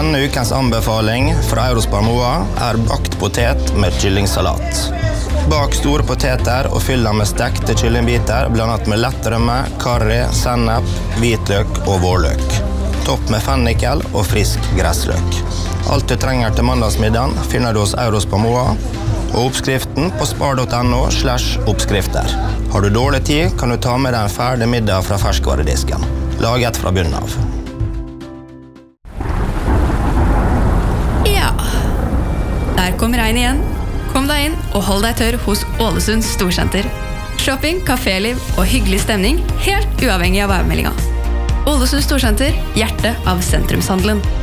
Denne ukens anbefaling fra Eurospar Moa bakt potet med kyllingsalat. Bak store poteter og fyll dem med stekte kyllingbiter, blandet med lett rømme, karri, sennep, hvitløk og vårløk. Topp med fennikel og frisk gressløk. Alt du trenger til mandagsmiddagen finner du hos Eurospar Moa, og oppskriften på spar.no/oppskrifter. Har du dårlig tid, kan du ta med deg en ferdig middag fra ferskvaredisken. Laget fra bunnen av. Ja, der kom regn igjen. Kom deg inn og hold deg tørr hos Ålesund Storsenter. Shopping, kaféliv og hyggelig stemning, helt uavhengig av værmeldinga. Ålesund Storsenter, hjertet av sentrumshandelen.